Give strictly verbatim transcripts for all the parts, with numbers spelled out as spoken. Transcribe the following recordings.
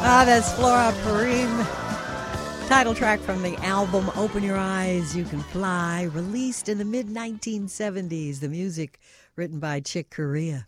Ah, that's Flora Purim. Title track from the album Open Your Eyes, You Can Fly, released in the mid nineteen seventies. The music written by Chick Corea.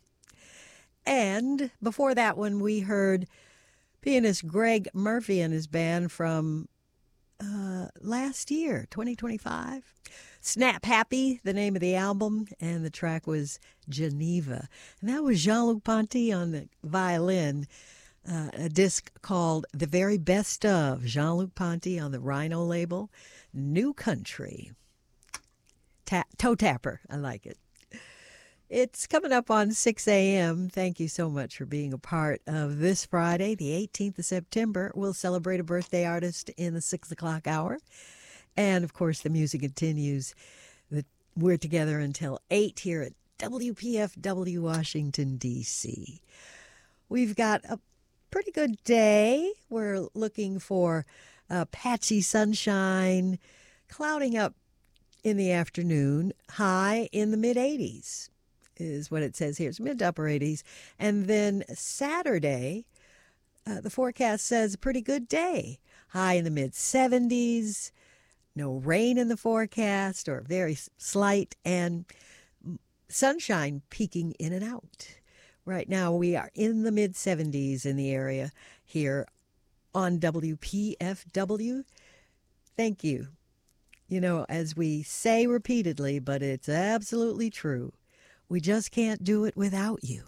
And before that one, we heard pianist Greg Murphy and his band from uh, last year, twenty twenty-five. Snap Happy, the name of the album, and the track was Geneva. And that was Jean-Luc Ponty on the violin. Uh, a disc called The Very Best of Jean-Luc Ponty on the Rhino label. New Country. Ta- toe tapper. I like it. It's coming up on six a.m. Thank you so much for being a part of this Friday, the eighteenth of September. We'll celebrate a birthday artist in the six o'clock hour. And, of course, the music continues. We're together until eight here at W P F W Washington, D C We've got a pretty good day. We're looking for uh, patchy sunshine, clouding up in the afternoon, high in the mid eighties is what it says here. It's mid to upper eighties. And then Saturday, uh, the forecast says a pretty good day, high in the mid seventies, no rain in the forecast or very slight, and sunshine peeking in and out. Right now, we are in the mid seventies in the area here on W P F W. Thank you. You know, as we say repeatedly, but it's absolutely true, we just can't do it without you.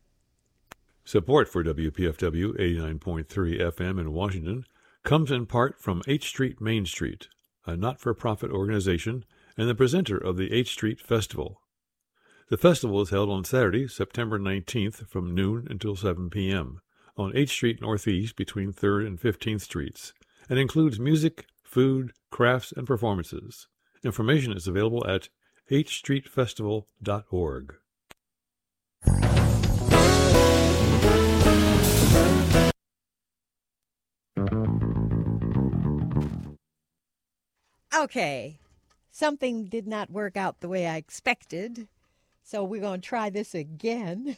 Support for W P F W eighty-nine point three F M in Washington comes in part from H Street Main Street, a not-for-profit organization and the presenter of the H Street Festival. The festival is held on Saturday, September nineteenth from noon until seven p.m. on H Street Northeast between third and fifteenth Streets and includes music, food, crafts, and performances. Information is available at h street festival dot org. Okay, something did not work out the way I expected. So we're going to try this again.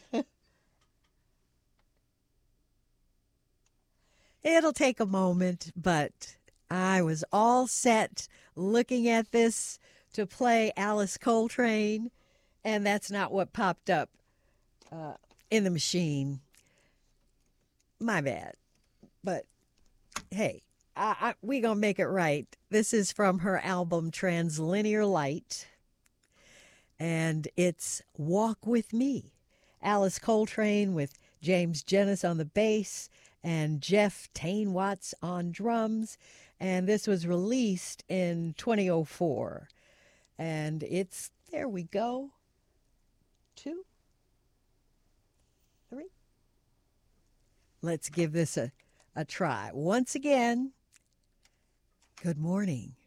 It'll take a moment, but I was all set looking at this to play Alice Coltrane, and that's not what popped up uh, in the machine. My bad. But, hey, I, I, we're going to make it right. This is from her album Translinear Light. And it's Walk With Me. Alice Coltrane with James Jennis on the bass and Jeff Tain Watts on drums. And this was released in twenty oh four. And it's, there we go. Two, three. Let's give this a, a try. Once again, good morning.